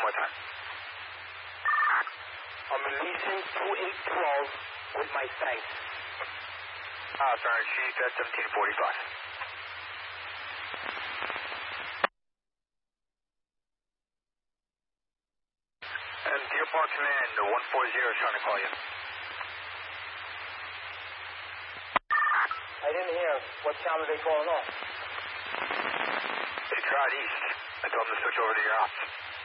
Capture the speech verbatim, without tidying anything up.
more time. I'm releasing two eight twelve with my sights. Ah, Sergeant Chief, that's seventeen forty-five. And Deer Park Command, one forty is trying to call you. I didn't hear. What channel are they calling off? They tried east. I told them to switch over to your ops.